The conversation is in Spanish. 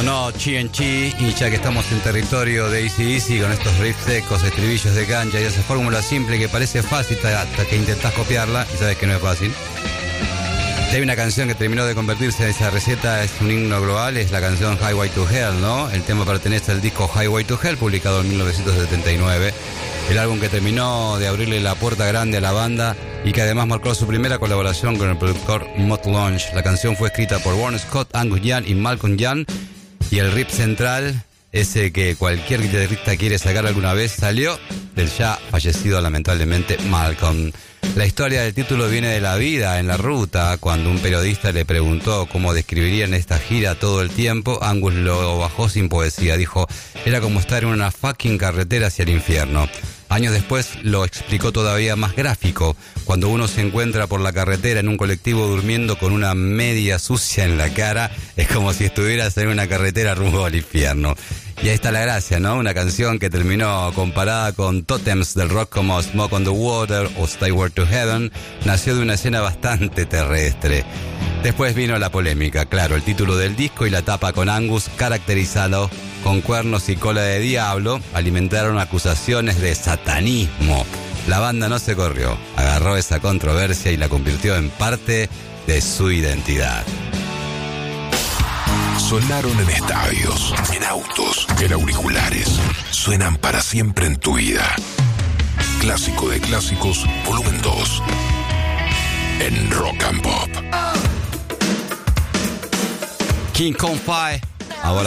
Sonó TNT y ya que estamos en territorio de AC/DC con estos riffs secos, estribillos de cancha y esa fórmula simple que parece fácil hasta que intentás copiarla y sabes que no es fácil. Hay una canción que terminó de convertirse en esa receta, es un himno global, es la canción Highway to Hell, ¿no? El tema pertenece al disco Highway to Hell, publicado en 1979. El álbum que terminó de abrirle la puerta grande a la banda y que además marcó su primera colaboración con el productor Mutt Lange. La canción fue escrita por Warren Scott, Angus Young y Malcolm Young, y el riff central, ese que cualquier guitarrista quiere sacar alguna vez, salió del ya fallecido lamentablemente Malcolm. La historia del título viene de la vida en la ruta. Cuando un periodista le preguntó cómo describirían esta gira todo el tiempo, Angus lo bajó sin poesía. Dijo, era como estar en una fucking carretera hacia el infierno. Años después lo explicó todavía más gráfico. Cuando uno se encuentra por la carretera en un colectivo durmiendo con una media sucia en la cara, es como si estuvieras en una carretera rumbo al infierno. Y ahí está la gracia, ¿no? Una canción que terminó comparada con tótems del rock como Smoke on the Water o Stairway to Heaven, nació de una escena bastante terrestre. Después vino la polémica, claro, el título del disco y la tapa con Angus caracterizado con cuernos y cola de diablo alimentaron acusaciones de satanismo. La banda no se corrió, agarró esa controversia y la convirtió en parte de su identidad. Sonaron en estadios, en autos, en auriculares. Suenan para siempre en tu vida. Clásico de clásicos, volumen 2. En Rock and Pop. King Kong Pie. Ahora